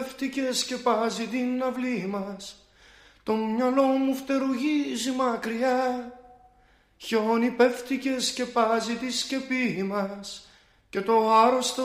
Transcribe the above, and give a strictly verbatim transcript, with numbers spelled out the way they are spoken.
πέφτει και σκεπάζει την αυλή μας. Το μυαλό μου φτερουγίζει μακριά. Χιόνι πέφτει και σκεπάζει τη σκεπή μας. Και το άρρωστο